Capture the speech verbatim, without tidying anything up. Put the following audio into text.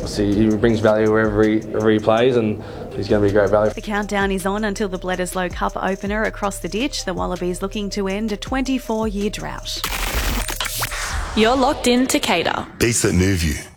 obviously he brings value wherever he, wherever he plays, and he's going to be great value. The countdown is on until the Bledisloe Cup opener across the ditch. The Wallabies looking to end a twenty-four year drought. You're locked in to Cater. Beats that move you.